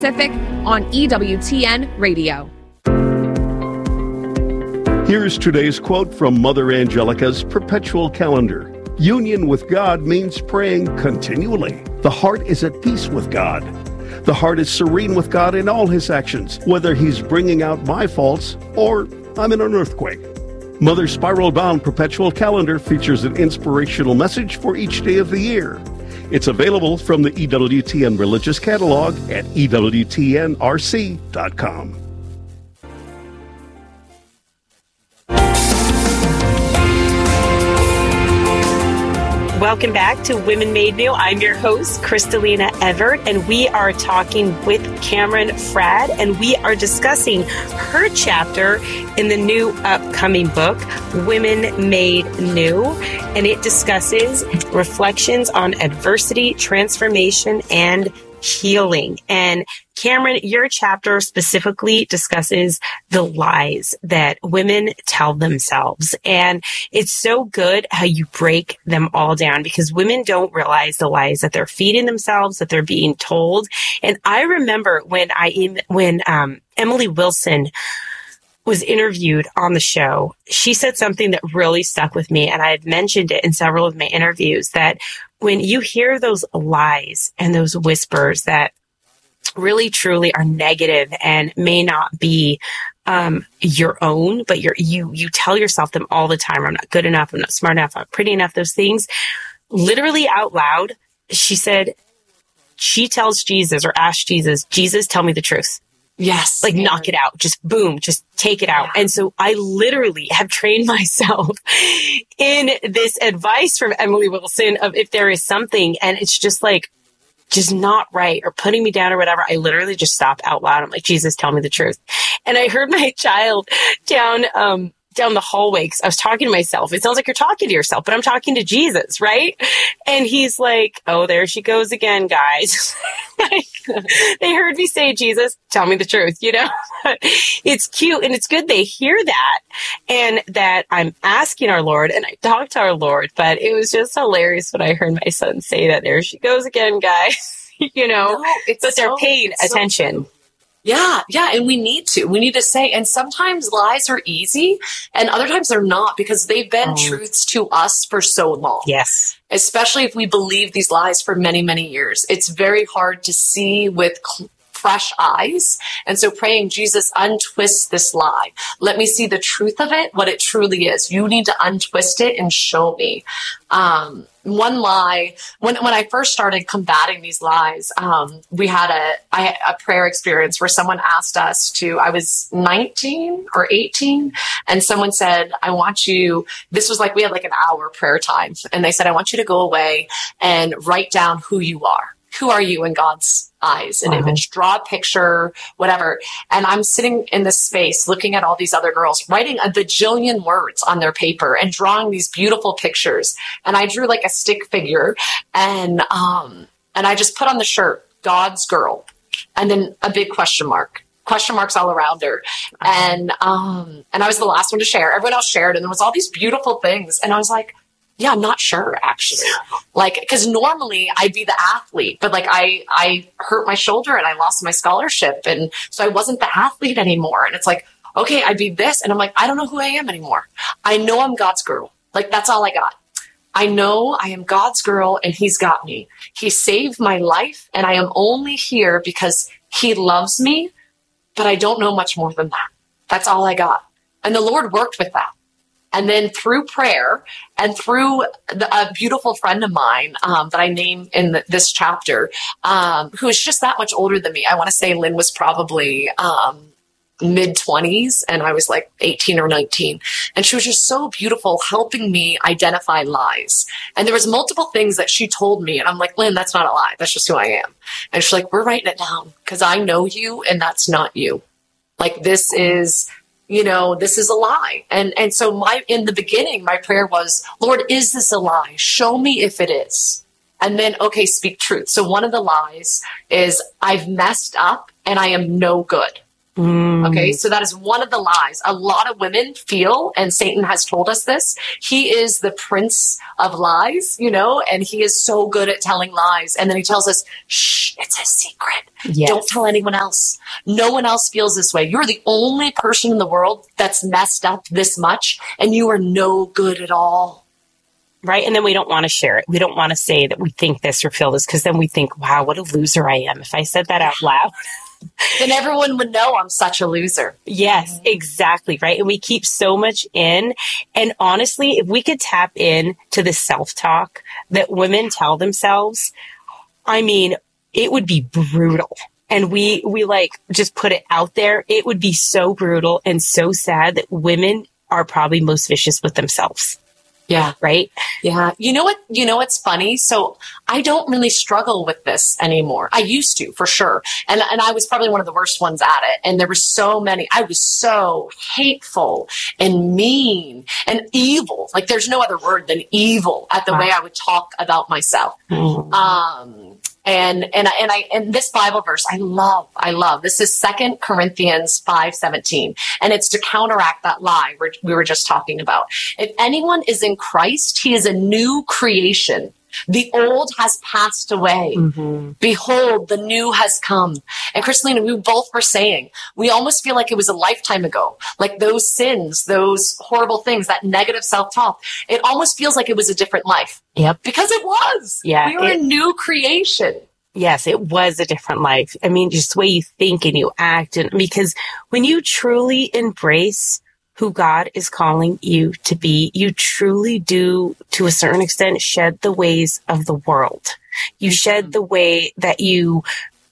Pacific on EWTN Radio. Here's today's quote from Mother Angelica's perpetual calendar. Union with God means praying continually. The heart is at peace with God. The heart is serene with God in all his actions, whether he's bringing out my faults or I'm in an earthquake. Mother's spiral-bound perpetual calendar features an inspirational message for each day of the year. It's available from the EWTN Religious Catalog at EWTNRC.com. Welcome back to Women Made New. I'm your host, Kristalina Everett, and we are talking with Cameron Fradd, and we are discussing her chapter in the new upcoming book, Women Made New, and it discusses reflections on adversity, transformation, and healing. And Cameron, your chapter specifically discusses the lies that women tell themselves. And it's so good how you break them all down, because women don't realize the lies that they're feeding themselves, that they're being told. And I remember when Emily Wilson was interviewed on the show, she said something that really stuck with me. And I had mentioned it in several of my interviews, that when you hear those lies and those whispers that really truly are negative and may not be your own, but you tell yourself them all the time. I'm not good enough. I'm not smart enough. I'm not pretty enough. Those things, literally out loud, she said, she tells Jesus or asks Jesus, Jesus, tell me the truth. Yes. Like, knock it out. Just boom, just take it out. And so I literally have trained myself in this advice from Emily Wilson of if there is something and it's just like, just not right or putting me down or whatever, I literally just stop out loud. I'm like, Jesus, tell me the truth. And I heard my child down the hallway, because I was talking to myself. It sounds like you're talking to yourself, but I'm talking to Jesus, right? And he's like, oh, there she goes again, guys. Like, they heard me say, Jesus, tell me the truth, you know? It's cute and it's good they hear that, and that I'm asking our Lord and I talk to our Lord, but it was just hilarious when I heard my son say that, there she goes again, guys. You know, no, but they're paying attention. Yeah. And we need to say, and sometimes lies are easy and other times they're not, because they've been truths to us for so long. Yes. Especially if we believe these lies for many, many years. It's very hard to see with fresh eyes. And so praying, Jesus, untwist this lie. Let me see the truth of it, what it truly is. You need to untwist it and show me. One lie, when I first started combating these lies, I had a prayer experience where someone asked us to, I was 19 or 18, and someone said, I want you, this was like, we had like an hour prayer time. And they said, I want you to go away and write down who you are. Who are you in God's eyes, an image, draw a picture, whatever. And I'm sitting in this space looking at all these other girls writing a bajillion words on their paper and drawing these beautiful pictures. And I drew like a stick figure and I just put on the shirt, God's girl, and then a big question marks all around her. And I was the last one to share. Everyone else shared and there was all these beautiful things. And I was like, yeah, I'm not sure actually. Like, cause normally I'd be the athlete, but like I hurt my shoulder and I lost my scholarship. And so I wasn't the athlete anymore. And it's like, okay, I'd be this. And I'm like, I don't know who I am anymore. I know I'm God's girl. Like, that's all I got. I know I am God's girl and he's got me. He saved my life and I am only here because he loves me, but I don't know much more than that. That's all I got. And the Lord worked with that. And then through prayer and through a beautiful friend of mine that I name in this chapter, who is just that much older than me. I want to say Lynn was probably mid-20s and I was like 18 or 19. And she was just so beautiful, helping me identify lies. And there was multiple things that she told me. And I'm like, Lynn, that's not a lie. That's just who I am. And she's like, we're writing it down because I know you and that's not you. Like, this is... this is a lie. And so in the beginning, my prayer was, Lord, is this a lie? Show me if it is. And then, okay, speak truth. So one of the lies is I've messed up and I am no good. Okay, so that is one of the lies. A lot of women feel, and Satan has told us this, he is the prince of lies, and he is so good at telling lies. And then he tells us, shh, it's a secret. Yes. Don't tell anyone else. No one else feels this way. You're the only person in the world that's messed up this much, and you are no good at all. Right. And then we don't want to share it. We don't want to say that we think this or feel this, because then we think, wow, what a loser I am. If I said that out loud, then everyone would know I'm such a loser. Yes, exactly. Right. And we keep so much in. And honestly, if we could tap in to the self-talk that women tell themselves, I mean, it would be brutal. And we like just put it out there. It would be so brutal and so sad that women are probably most vicious with themselves. Yeah. Right. Yeah. You know what's funny? So I don't really struggle with this anymore. I used to, for sure. And I was probably one of the worst ones at it. And there were so many, I was so hateful and mean and evil. Like there's no other word than evil at the way I would talk about myself. And this Bible verse, I love. This is 2 Corinthians 5:17. And it's to counteract that lie we were just talking about. If anyone is in Christ, he is a new creation. The old has passed away. Behold, the new has come. And Kristalina, we both were saying, we almost feel like it was a lifetime ago. Like those sins, those horrible things, that negative self-talk, it almost feels like it was a different life. Yep. Because it was. Yeah. We were a new creation. Yes, it was a different life. I mean, just the way you think and you act. And because when you truly embrace who God is calling you to be, you truly do, to a certain extent, shed the ways of the world. You shed the way that you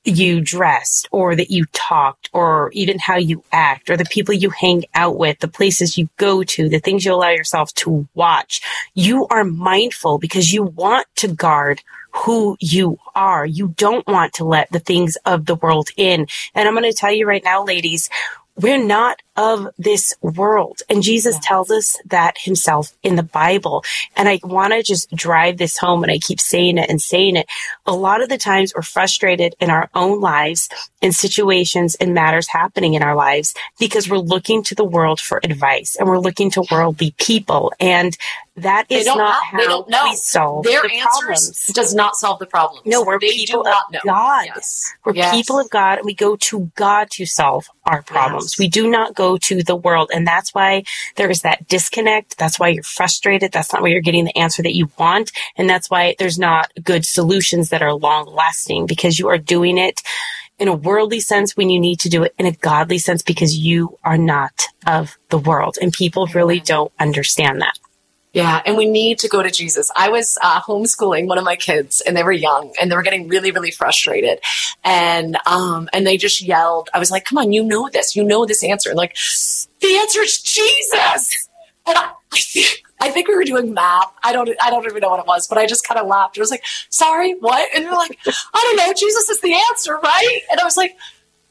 dressed, or that you talked, or even how you act, or the people you hang out with, the places you go to, the things you allow yourself to watch. You are mindful because you want to guard who you are. You don't want to let the things of the world in. And I'm going to tell you right now, ladies, we're not of this world. And Jesus tells us that himself in the Bible. And I want to just drive this home, and I keep saying it and saying it. A lot of the times we're frustrated in our own lives, in situations and matters happening in our lives, because we're looking to the world for advice, and we're looking to worldly people. And that is not how we solve their the answers problems. Does not solve the problems. No, we're people of God. Yes. We're people of God, and we go to God to solve our problems. We do not go to the world. And that's why there is that disconnect. That's why you're frustrated. That's not why you're getting the answer that you want. And that's why there's not good solutions that are long lasting, because you are doing it in a worldly sense when you need to do it in a godly sense, because you are not of the world. And people really don't understand that. Yeah, and we need to go to Jesus. I was homeschooling one of my kids, and they were young, and they were getting really, really frustrated. And they just yelled. I was like, come on, you know this answer. And like, the answer is Jesus. And I think we were doing math. I don't even know what it was, but I just kind of laughed. I was like, sorry, what? And they're like, I don't know, Jesus is the answer, right? And I was like,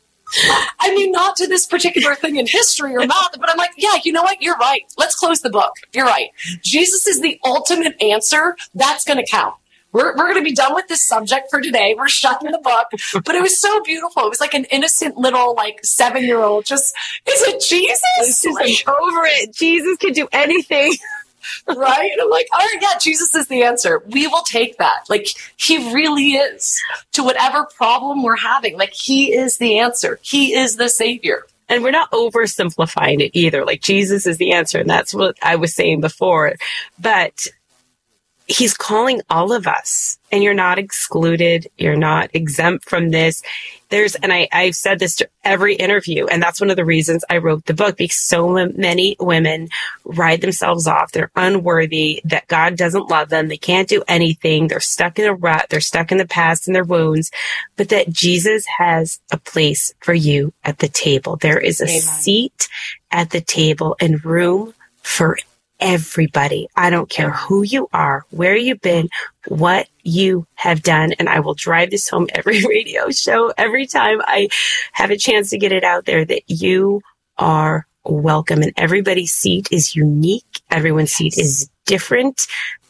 I mean, not to this particular thing in history or math, but I'm like, yeah, you know what? You're right. Let's close the book. You're right. Jesus is the ultimate answer. That's going to count. We're going to be done with this subject for today. We're shutting the book. But it was so beautiful. It was like an innocent little 7-year-old just, is it Jesus? Like, over it. Jesus can do anything. Right? And I'm like, all right, yeah, Jesus is the answer. We will take that. Like, he really is. To whatever problem we're having, like, he is the answer. He is the savior. And we're not oversimplifying it either. Like, Jesus is the answer. And that's what I was saying before. But he's calling all of us, and you're not excluded. You're not exempt from this. And I've said this to every interview, and that's one of the reasons I wrote the book, because so many women ride themselves off. They're unworthy, that God doesn't love them. They can't do anything. They're stuck in a rut. They're stuck in the past and their wounds, but that Jesus has a place for you at the table. There is a seat at the table and room for everybody. I don't care who you are, where you've been, what you have done. And I will drive this home every radio show, every time I have a chance to get it out there, that you are welcome. And everybody's seat is unique. Everyone's seat is different,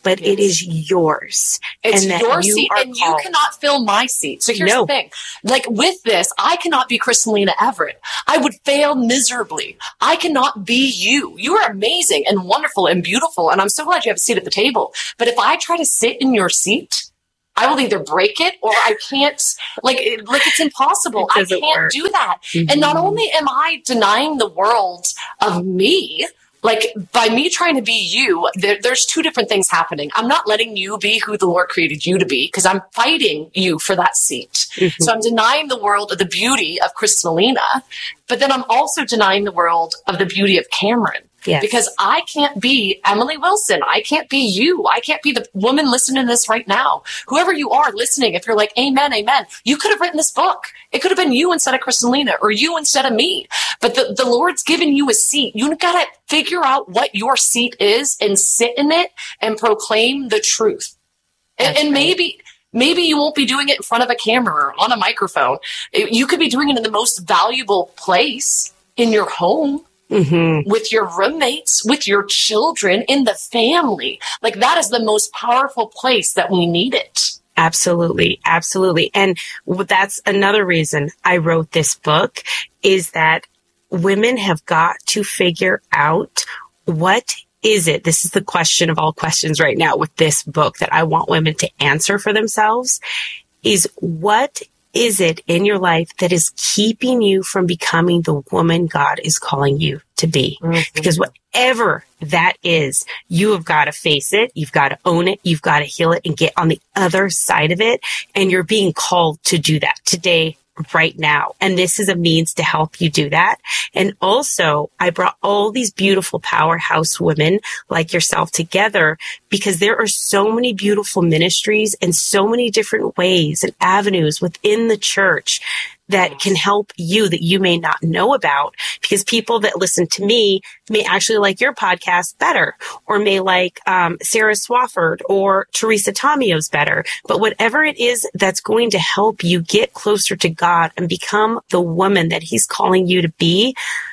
but it is yours. It's and your seat, and you cannot fill my seat. So here's the thing. Like with this, I cannot be Kristalina Everett. I would fail miserably. I cannot be you. You are amazing and wonderful and beautiful, and I'm so glad you have a seat at the table. But if I try to sit in your seat, I will either break it or I can't, like it's impossible. I can't do that. Mm-hmm. And not only am I denying the world of me, like by me trying to be you, there's two different things happening. I'm not letting you be who the Lord created you to be because I'm fighting you for that seat. Mm-hmm. So I'm denying the world of the beauty of Kristalina, but then I'm also denying the world of the beauty of Cameron. Yes. Because I can't be Emily Wilson. I can't be you. I can't be the woman listening to this right now. Whoever you are listening, if you're like, amen, amen, you could have written this book. It could have been you instead of Kristalina or you instead of me. But the Lord's given you a seat. You got to figure out what your seat is and sit in it and proclaim the truth. And maybe you won't be doing it in front of a camera or on a microphone. You could be doing it in the most valuable place in your home. Mm-hmm. With your roommates, with your children, in the family. Like that is the most powerful place that we need it. Absolutely. Absolutely. And that's another reason I wrote this book is that women have got to figure out what is it? This is the question of all questions right now with this book that I want women to answer for themselves is what is it in your life that is keeping you from becoming the woman God is calling you to be? Mm-hmm. Because whatever that is, you have got to face it. You've got to own it. You've got to heal it and get on the other side of it. And you're being called to do that today, right now. And this is a means to help you do that. And also, I brought all these beautiful powerhouse women like yourself together because there are so many beautiful ministries and so many different ways and avenues within the church that can help you that you may not know about because people that listen to me may actually like your podcast better or may like Sarah Swafford or Teresa Tomio's better. But whatever it is that's going to help you get closer to God and become the woman that he's calling you to be,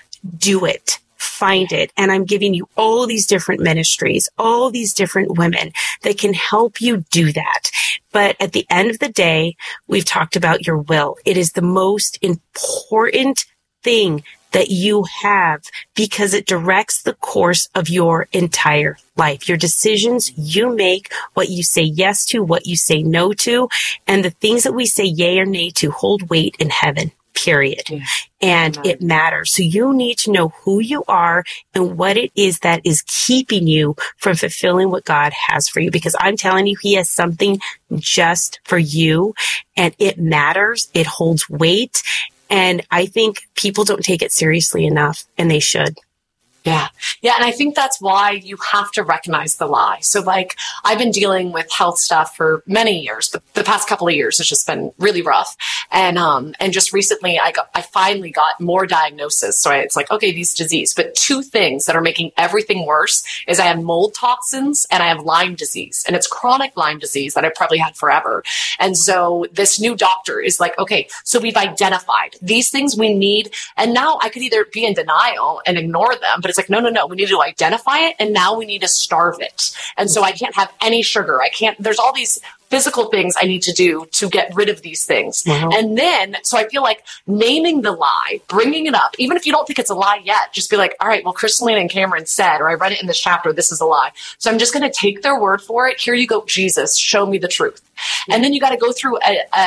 do it. Find it. And I'm giving you all these different ministries, all these different women that can help you do that. But at the end of the day, we've talked about your will. It is the most important thing that you have because it directs the course of your entire life. Your decisions you make, what you say yes to, what you say no to, and the things that we say yay or nay to hold weight in heaven. Period. And it matters. So you need to know who you are and what it is that is keeping you from fulfilling what God has for you. Because I'm telling you, he has something just for you and it matters. It holds weight. And I think people don't take it seriously enough and they should. Yeah. Yeah. And I think that's why you have to recognize the lie. So like I've been dealing with health stuff for many years, but the past couple of years, it's just been really rough. And just recently I finally got more diagnosis. So it's like, okay, these disease, but two things that are making everything worse is I have mold toxins and I have Lyme disease and it's chronic Lyme disease that I've probably had forever. And so this new doctor is like, okay, so we've identified these things we need. And now I could either be in denial and ignore them, but it's like, no, we need to identify it. And now we need to starve it. And so I can't have any sugar. There's all these physical things I need to do to get rid of these things. Wow. And then, so I feel like naming the lie, bringing it up, even if you don't think it's a lie yet, just be like, all right, well, Kristalina and Cameron said, or I read it in this chapter, this is a lie. So I'm just going to take their word for it. Here you go, Jesus, show me the truth. And then you got to go through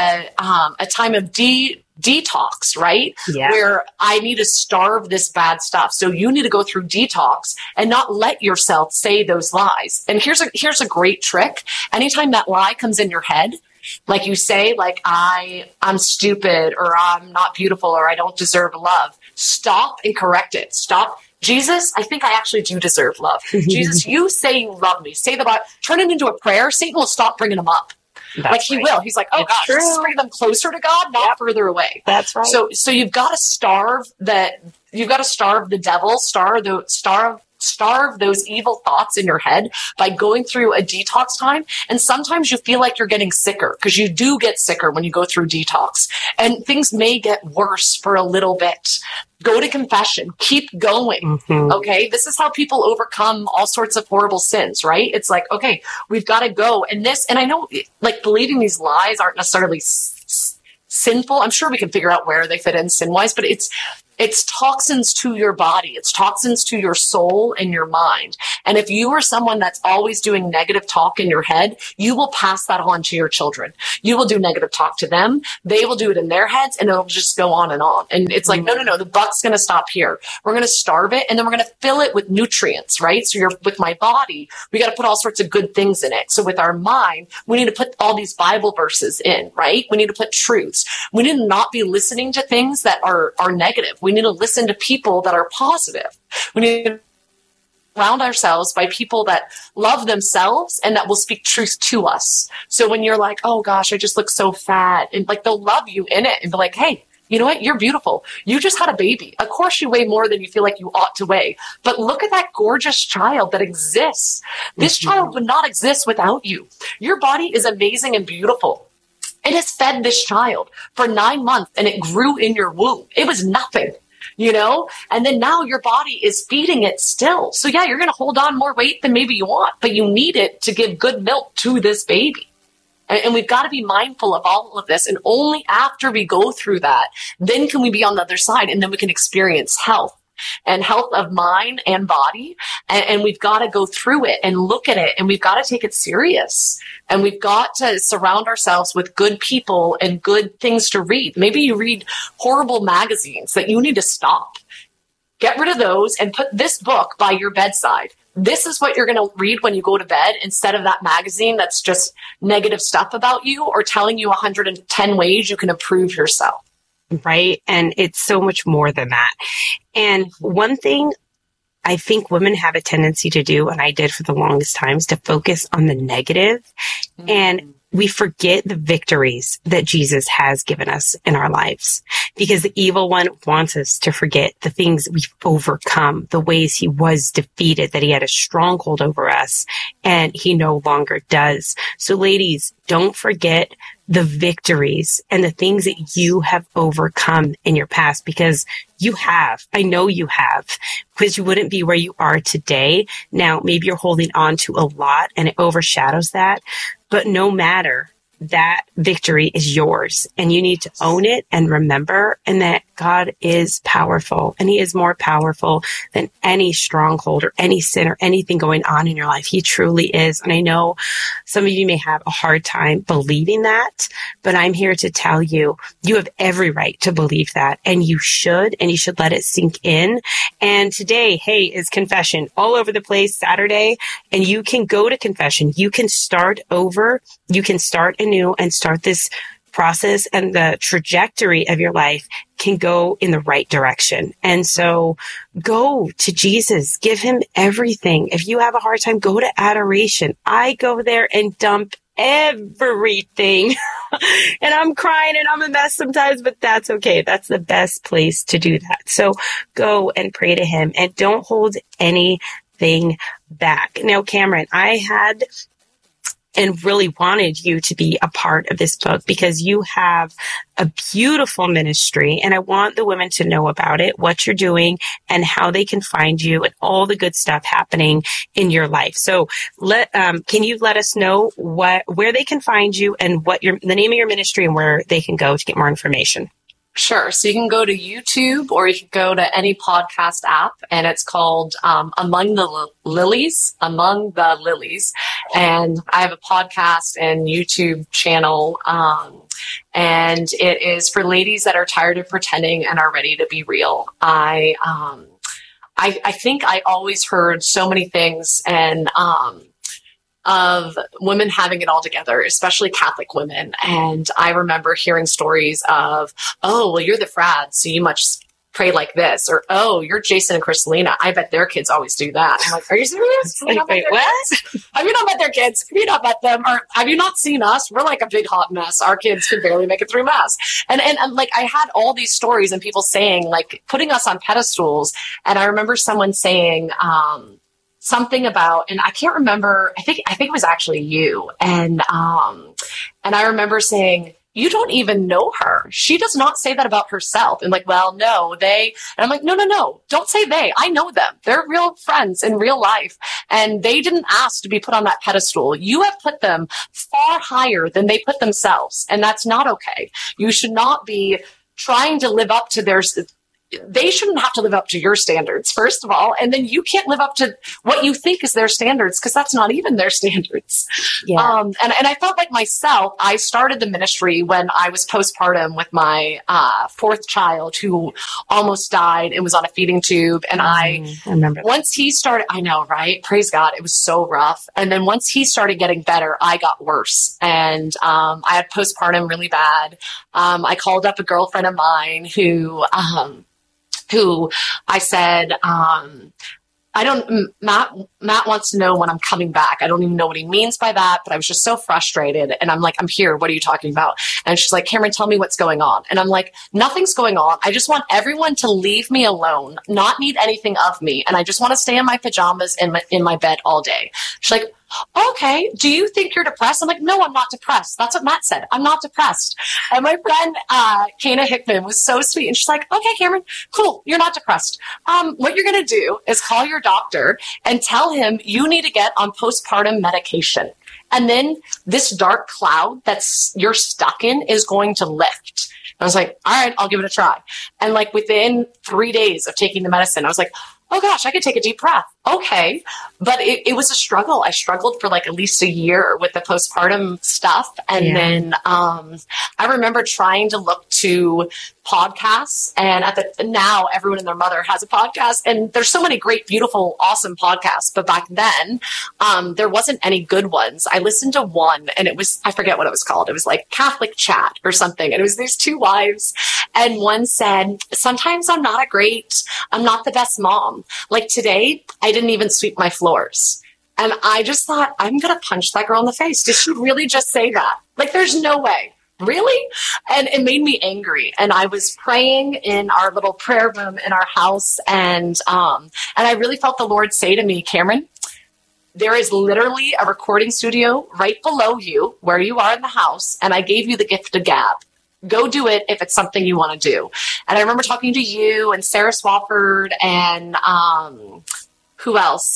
a time of detox, right? Yeah. Where I need to starve this bad stuff. So you need to go through detox and not let yourself say those lies. And here's a great trick. Anytime that lie comes in your head, like you say, like I'm stupid or I'm not beautiful or I don't deserve love, stop and correct it. Stop. Jesus, I think I actually do deserve love. Jesus, you say you love me. Say the Bible, turn it into a prayer. Satan will stop bringing them up. That's like he right. will. He's like, oh gosh, just bring them closer to God, not further away. That's right. So you've got to starve that. You've got to starve the devil, starve starve those evil thoughts in your head by going through a detox time. And sometimes you feel like you're getting sicker, because you do get sicker when you go through detox, and things may get worse for a little bit. Go to confession, keep going. Okay. This is how people overcome all sorts of horrible sins, right? It's like, okay, we've got to go. And I know like believing these lies aren't necessarily sinful. I'm sure we can figure out where they fit in sin wise, but it's toxins to your body. It's toxins to your soul and your mind. And if you are someone that's always doing negative talk in your head, you will pass that on to your children. You will do negative talk to them. They will do it in their heads, and it'll just go on and on. And it's like, no, the buck's going to stop here. We're going to starve it, and then we're going to fill it with nutrients, right? So with my body, we got to put all sorts of good things in it. So with our mind, we need to put all these Bible verses in, right? We need to put truths. We need to not be listening to things that are negative. We need to listen to people that are positive. We need to surround ourselves by people that love themselves and that will speak truth to us. So when you're like, oh gosh, I just look so fat, and like they'll love you in it and be like, hey, you know what? You're beautiful. You just had a baby. Of course you weigh more than you feel like you ought to weigh, but look at that gorgeous child that exists. This child would not exist without you. Your body is amazing and beautiful. It has fed this child for 9 months, and it grew in your womb. It was nothing. And then now your body is feeding it still. So yeah, you're going to hold on more weight than maybe you want, but you need it to give good milk to this baby. And we've got to be mindful of all of this. And only after we go through that, then can we be on the other side, and then we can experience health of mind and body. And we've got to go through it and look at it, and we've got to take it serious. And we've got to surround ourselves with good people and good things to read. Maybe you read horrible magazines that you need to stop. Get rid of those and put this book by your bedside. This is what you're going to read when you go to bed, instead of that magazine that's just negative stuff about you or telling you 110 ways you can improve yourself. Right. And it's so much more than that. And one thing I think women have a tendency to do, and I did for the longest time, is to focus on the negative. And we forget the victories that Jesus has given us in our lives, because the evil one wants us to forget the things we've overcome, the ways he was defeated, that he had a stronghold over us, and he no longer does. So ladies, don't forget the victories and the things that you have overcome in your past, because you have. I know you have, because you wouldn't be where you are today. Now, maybe you're holding on to a lot and it overshadows that, but no matter, that victory is yours, and you need to own it and remember, and that God is powerful, and he is more powerful than any stronghold or any sin or anything going on in your life. He truly is. And I know some of you may have a hard time believing that, but I'm here to tell you, you have every right to believe that, and you should let it sink in. And today, hey, is confession all over the place, Saturday, and you can go to confession. You can start over. You can start anew and start this process, and the trajectory of your life can go in the right direction. And so go to Jesus, give him everything. If you have a hard time, go to adoration. I go there and dump everything and I'm crying and I'm a mess sometimes, but that's okay. That's the best place to do that. So go and pray to him, and don't hold anything back. Now, Cameron, I had and really wanted you to be a part of this book, because you have a beautiful ministry, and I want the women to know about it, what you're doing and how they can find you, and all the good stuff happening in your life. So can you let us know where they can find you, and what the name of your ministry, and where they can go to get more information? Sure. So you can go to YouTube, or you can go to any podcast app, and it's called Among the Lilies. And I have a podcast and YouTube channel, and it is for ladies that are tired of pretending and are ready to be real. I think I always heard so many things, and of women having it all together, especially Catholic women. And I remember hearing stories of, oh, well, you're the frad, so you must pray like this, or, oh, you're Jason and Kristalina. I bet their kids always do that. I'm like, are you serious? Wait, what? Have you not met their kids? Have you not met them? Or have you not seen us? We're like a big hot mess. Our kids can barely make it through mass. And like, I had all these stories and people saying, like, putting us on pedestals. And I remember someone saying, something about, and I can't remember, I think it was actually you. And I remember saying, you don't even know her. She does not say that about herself. And like, well, no, they, and I'm like, no, don't say they. I know them. They're real friends in real life. And they didn't ask to be put on that pedestal. You have put them far higher than they put themselves. And that's not okay. You should not be trying to live up to they shouldn't have to live up to your standards, first of all. And then you can't live up to what you think is their standards, because that's not even their standards. Yeah. And I felt like myself, I started the ministry when I was postpartum with my fourth child who almost died and was on a feeding tube. And I remember once he started, I know, right? Praise God. It was so rough. And then once he started getting better, I got worse. And I had postpartum really bad. I called up a girlfriend of mine who I said, Matt wants to know when I'm coming back. I don't even know what he means by that, but I was just so frustrated. And I'm like, I'm here. What are you talking about? And she's like, Cameron, tell me what's going on. And I'm like, nothing's going on. I just want everyone to leave me alone, not need anything of me. And I just want to stay in my pajamas in my bed all day. She's like, okay, do you think you're depressed? I'm like, no, I'm not depressed. That's what Matt said. I'm not depressed. And my friend, Kana Hickman, was so sweet. And she's like, okay, Cameron, cool. You're not depressed. What you're going to do is call your doctor and tell him you need to get on postpartum medication. And then this dark cloud you're stuck in is going to lift. I was like, all right, I'll give it a try. And like within 3 days of taking the medicine, I was like, oh gosh, I could take a deep breath. Okay. But it was a struggle. I struggled for like at least a year with the postpartum stuff. And then I remember trying to look to podcasts, and now everyone and their mother has a podcast, and there's so many great, beautiful, awesome podcasts. But back then, there wasn't any good ones. I listened to one, and I forget what it was called. It was like Catholic Chat or something. And it was these two wives, and one said, sometimes I'm not the best mom. Like today, I didn't even sweep my floors. And I just thought, I'm going to punch that girl in the face. Did she really just say that? Like, there's no way. Really? And it made me angry. And I was praying in our little prayer room in our house. And I really felt the Lord say to me, Cameron, there is literally a recording studio right below you where you are in the house. And I gave you the gift of gab. Go do it if it's something you want to do. And I remember talking to you and Sarah Swafford and who else?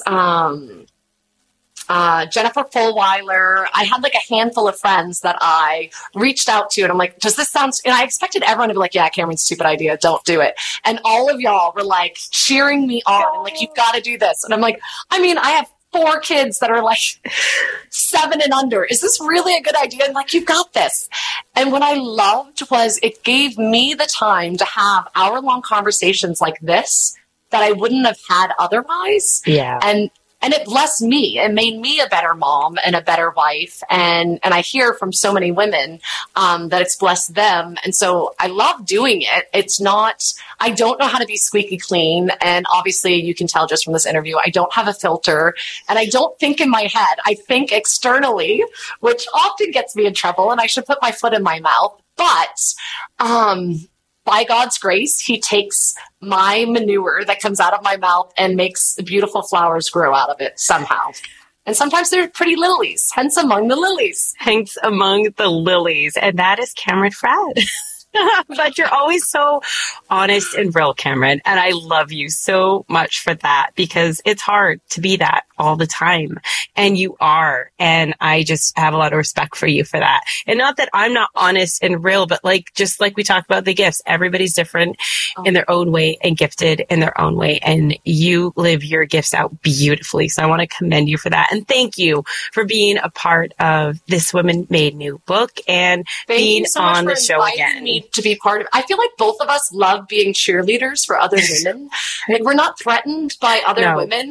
Jennifer Fulweiler. I had like a handful of friends that I reached out to, and I'm like, does this sound, and I expected everyone to be like, yeah, Cameron's stupid idea. Don't do it. And all of y'all were like cheering me on and like, you've got to do this. And I'm like, I mean, I have 4 kids that are like 7 and under. Is this really a good idea? And like, you've got this. And what I loved was it gave me the time to have hour-long conversations like this that I wouldn't have had otherwise. Yeah. And it blessed me. It made me a better mom and a better wife. And I hear from so many women that it's blessed them. And so I love doing it. I don't know how to be squeaky clean. And obviously you can tell just from this interview, I don't have a filter, and I don't think in my head. I think externally, which often gets me in trouble, and I should put my foot in my mouth. But by God's grace, he takes my manure that comes out of my mouth and makes beautiful flowers grow out of it somehow. And sometimes they're pretty lilies, hence among the lilies. Hence among the lilies. And that is Cameron Frad. But you're always so honest and real, Cameron. And I love you so much for that, because it's hard to be that all the time. And you are. And I just have a lot of respect for you for that. And not that I'm not honest and real, but like, just like we talked about the gifts, everybody's different in their own way and gifted in their own way. And you live your gifts out beautifully. So I want to commend you for that. And thank you for being a part of this Women Made New book and being on the show again. Me to be part of it. I feel like both of us love being cheerleaders for other women. Like, we're not threatened by other women.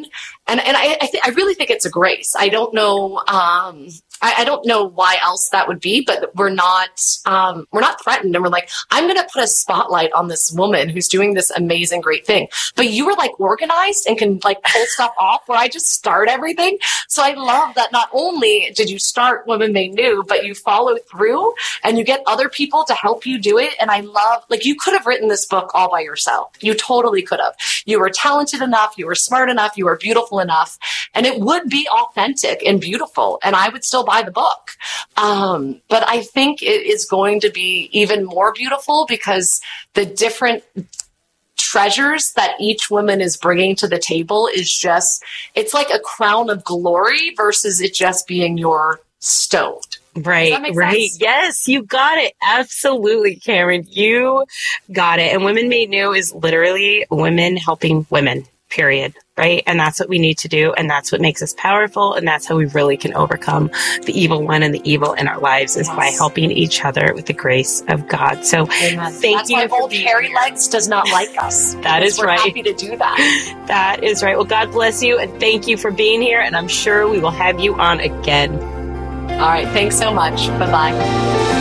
I really think it's a grace. I don't know. I don't know why else that would be, but we're not threatened. And we're like, I'm going to put a spotlight on this woman who's doing this amazing, great thing. But you were like organized and can like pull stuff off where I just start everything. So I love that not only did you start Women Made New, but you follow through and you get other people to help you do it. And I love, like, you could have written this book all by yourself. You totally could have. You were talented enough. You were smart enough. You were beautiful enough. And it would be authentic and beautiful. And I would still buy the book. But I think it is going to be even more beautiful because the different treasures that each woman is bringing to the table is just, it's like a crown of glory versus it just being your stone. Right. Sense? Yes, you got it. Absolutely, Cameron. You got it. And Women Made New is literally women helping women, period. Right. And that's what we need to do. And that's what makes us powerful. And that's how we really can overcome the evil one and the evil in our lives is by helping each other with the grace of God. So thank you. My old hairy legs does not like us. That is right. We're happy to do that. That is right. Well, God bless you. And thank you for being here. And I'm sure we will have you on again. All right. Thanks so much. Bye-bye.